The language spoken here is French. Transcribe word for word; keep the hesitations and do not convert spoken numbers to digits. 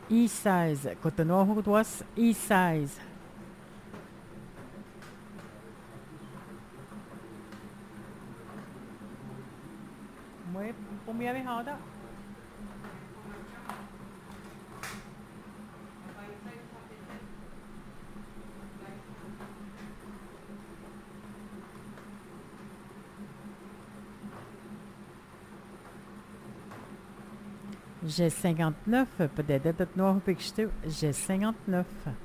E seize, continua por duas, E seize. Muy, primeira roda. G cinquante-neuf, peut-être être noir, G cinquante-neuf.